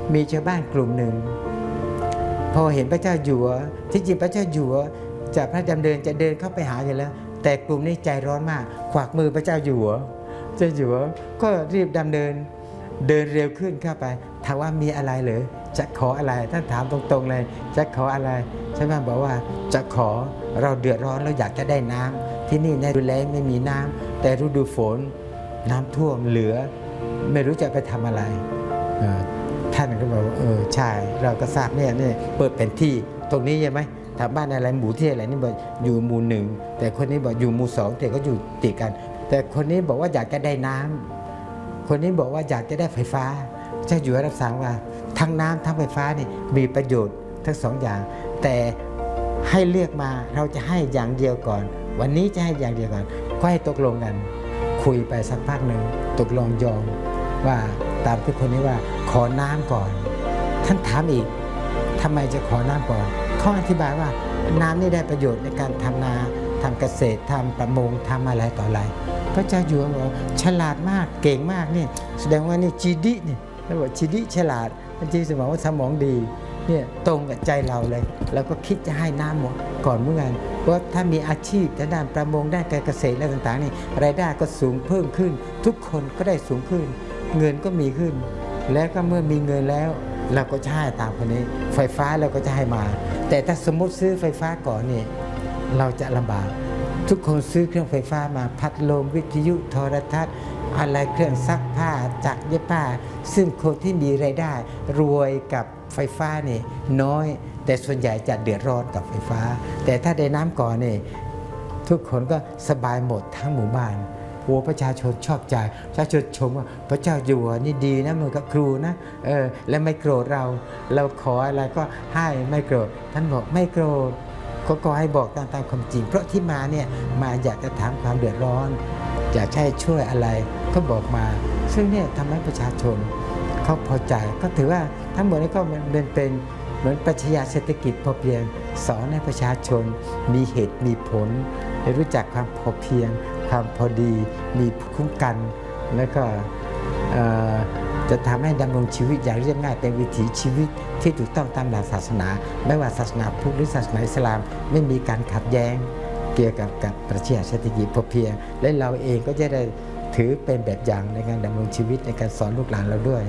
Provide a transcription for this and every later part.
มีชาวบ้านกลุ่มหนึ่งพอเห็นพระเจ้าอยู่หัวที่จริงพระเจ้าอยู่หัวจะพระดำเนินจะเดินเข้าไปหาอยู่แล้วแต่กลุ่มนี้ใจร้อนมากขวากมือพระเจ้าอยู่หัวเจ้าอยู่หัวก็รีบดำเนินเดินเร็วขึ้นเข้าไปถามว่ามีอะไรเหรอจะขออะไรท่านถามตรงๆเลยจะขออะไรชาวบ้านบอกว่าจะขอเราเดือดร้อนเราอยากจะได้น้ำที่นี่ในฤดูแล้งไม่มีน้ำแต่ฤดูฝนน้ำท่วมเหลือไม่รู้จะไปทำอะไรท่านก็บอกว่าใช่เราก็ทราบเนี่ยเปิดเป็นที่ตรงนี้ใช่ไหมถามบ้านอะไรหมู่ที่อะไรนี่บอกอยู่หมู่หนึ่งแต่คนนี้บอกอยู่หมู่สองแต่ก็อยู่ติดกันแต่คนนี้บอกว่าอยากจะได้น้ำคนนี้บอกว่าอยากจะได้ไฟฟ้าเจ้าอยู่รับสั่งว่าทั้งน้ำทั้งไฟฟ้านี่มีประโยชน์ทั้งสองอย่างแต่ให้เลือกมาเราจะให้อย่างเดียวก่อนวันนี้จะให้อย่างเดียวก่อนก็ให้ตกลงกันคุยไปสักพักหนึ่งตกลงยอมว่าตามที่คนนี้ว่าขอน้ำก่อนท่านถามอีกทำไมจะขอน้ำก่อนเขาอธิบายว่าน้ำนี่ได้ประโยชน์ในการทำนาทำเกษตรทำประมงทำอะไรต่ออะไรพระเจ้าอยู่หัวบอกฉลาดมากเก่งมากนี่แสดงว่านี่จีดินี่แล้วบอกจีดิฉลาดจริงๆสมองว่าสมองดีเนี่ยตรงกับใจเราเลยเราก็คิดจะให้น้ำหมดก่อนเมื่อไงเพราะถ้ามีอาชีพด้านประมงด้านการเกษตรอะไรต่างๆนี่รายได้ก็สูงเพิ่มขึ้นทุกคนก็ได้สูงขึ้นเงินก็มีขึ้นแล้วก็เมื่อมีเงินแล้วเราก็จะให้ตามคนนี้ไฟฟ้าเราก็จะให้มาแต่ถ้าสมมติซื้อไฟฟ้าก่อนนี่เราจะลำบากทุกคนซื้อเครื่องไฟฟ้ามาพัดลมวิทยุโทรทัศน์อะไรเครื่องซักผ้าจักรเย็บผ้าซึ่งคนที่มีรายได้รวยกับไฟฟ้านี่น้อยแต่ส่วนใหญ่จะเดือดร้อนกับไฟฟ้าแต่ถ้าได้น้ำก่อนนี่ทุกคนก็สบายหมดทั้งหมู่บ้านโอ้ประชาชนชอบใจประชาชนชมว่าพระเจ้าอยู่หัวนี่ดีนะเหมือนกับครูนะและไม่โกรธเราขออะไรก็ให้ไม่โกรธท่านบอกไม่โกรธก็ให้บอกตามความจริงเพราะที่มาเนี่ยมาอยากจะถามความเดือดร้อนอยากให้ช่วยอะไรก็บอกมาซึ่งเนี่ยทำให้ประชาชนเขาพอใจก็ถือว่าทั้งหมดนี้ก็เป็นเหมือนปรัชญาเศรษฐกิจพอเพียงสอนให้ประชาชนมีเหตุมีผลได้รู้จักความพอเพียงความพอดีมีคุ้มกันแล้วก็จะทำให้ดำรงชีวิตอย่างเรียบง่ายเป็นวิถีชีวิตที่ถูกต้องตามหลักศาสนาไม่ว่าศาสนาพุทธหรือศาสนาอิสลามไม่มีการขัดแย้งเกี่ยวกับปรัชญาเศรษฐกิจพอเพียงและเราเองก็จะได้ถือเป็นแบบอย่างในการดำรงชีวิตในการสอนลูกหลานเราด้วย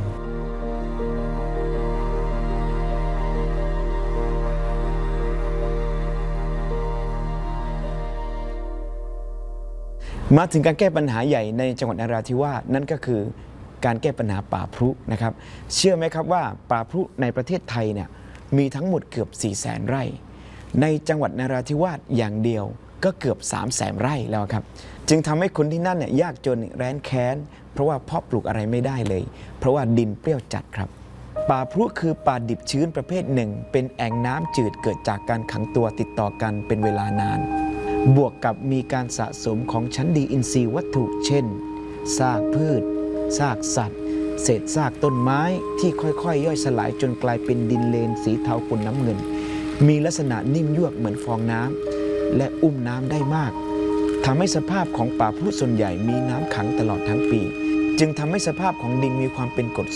มาถึงการแก้ปัญหาใหญ่ในจังหวัดนราธิวาสนั่นก็คือการแก้ปัญหาป่าพรุนะครับเชื่อไหมครับว่าป่าพรุในประเทศไทยเนี่ยมีทั้งหมดเกือบ 400,000 ไร่ในจังหวัดนราธิวาสอย่างเดียวก็เกือบ 300,000 ไร่แล้วครับจึงทำให้คนที่นั่นเนี่ยยากจนแร้นแค้นเพราะว่าเพาะปลูกอะไรไม่ได้เลยเพราะว่าดินเปรี้ยวจัดครับป่าพรุคือป่าดิบชื้นประเภทหนึ่งเป็นแอ่งน้ำจืดเกิดจากการขังตัวติดต่อกันเป็นเวลานานบวกกับมีการสะสมของชั้นดีอินทรีย์วัตถุเช่นซากพืชซากสัตว์เศษซากต้นไม้ที่ค่อยๆย่อยสลายจนกลายเป็นดินเลนสีเทาปนน้ำเงินมีลักษณะนิ่มยวบเหมือนฟองน้ำและอุ้มน้ำได้มากทำให้สภาพของป่าพรุส่วนใหญ่มีน้ำขังตลอดทั้งปีจึงทำให้สภาพของดินมีความเป็นกรด